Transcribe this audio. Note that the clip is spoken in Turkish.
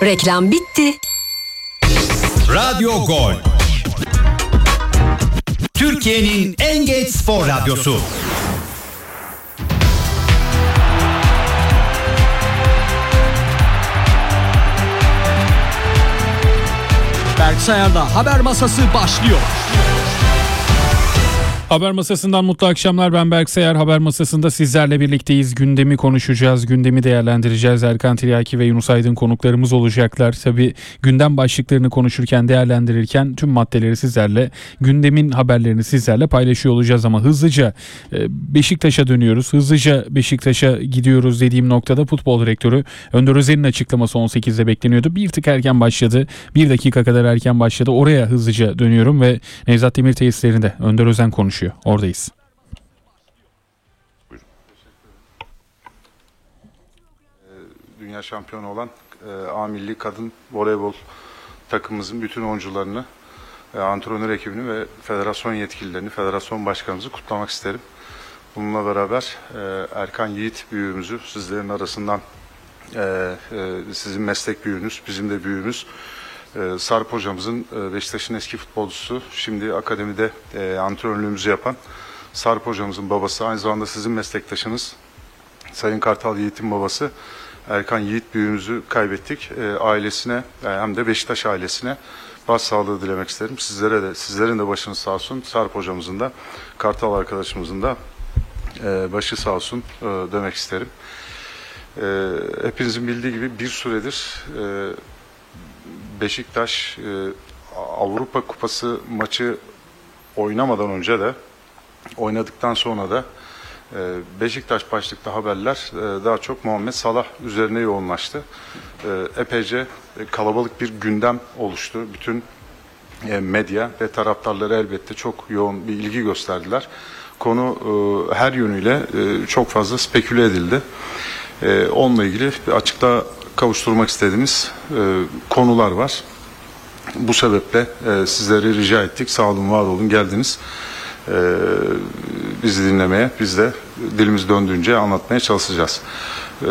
Reklam bitti. Radyo Gol, Türkiye'nin en genç spor radyosu. Berk Sayar'da Haber Masası başlıyor. Haber Masası'ndan mutlu akşamlar. Ben Berk Sayar. Haber Masası'nda sizlerle birlikteyiz. Gündemi konuşacağız, gündemi değerlendireceğiz. Erkan Tiryaki ve Yunus Aydın konuklarımız olacaklar. Tabii gündem başlıklarını konuşurken, değerlendirirken tüm maddeleri sizlerle, gündemin haberlerini sizlerle paylaşıyor olacağız. Ama hızlıca Beşiktaş'a dönüyoruz. Hızlıca Beşiktaş'a gidiyoruz dediğim noktada futbol direktörü Önder Özel'in açıklaması 18'de bekleniyordu. Bir tık erken başladı. 1 dakika kadar erken başladı. Oraya hızlıca dönüyorum ve Nevzat Demir tesislerinde Önder Özen konuşuyor. Oradayız. Dünya şampiyonu olan A Milli Kadın Voleybol takımımızın bütün oyuncularını, antrenör ekibini ve federasyon yetkililerini, federasyon başkanımızı kutlamak isterim. Bununla beraber Erkan Yiğit büyüğümüzü sizlerin arasından, sizin meslek büyüğünüz, bizim de büyüğümüz, Sarp hocamızın, Beşiktaş'ın eski futbolcusu, şimdi akademide antrenörlüğümüzü yapan Sarp hocamızın babası, aynı zamanda sizin meslektaşınız Sayın Kartal Yiğit'in babası Erkan Yiğit büyüğümüzü kaybettik. Ailesine hem de Beşiktaş ailesine başsağlığı dilemek isterim. Sizlerin de başınız sağ olsun. Sarp hocamızın da, Kartal arkadaşımızın da başı sağ olsun demek isterim. Hepinizin bildiği gibi bir süredir Beşiktaş Avrupa Kupası maçı oynamadan önce de, oynadıktan sonra da Beşiktaş başlıklı haberler daha çok Muhammed Salah üzerine yoğunlaştı. Epeyce kalabalık bir gündem oluştu. Bütün medya ve taraftarları elbette çok yoğun bir ilgi gösterdiler. Konu her yönüyle çok fazla speküle edildi. Onunla ilgili bir açıklığa kavuşturmak istediğimiz konular var. Bu sebeple sizleri rica ettik. Sağ olun, var olun, geldiniz. Bizi dinlemeye, biz de dilimiz döndüğünce anlatmaya çalışacağız.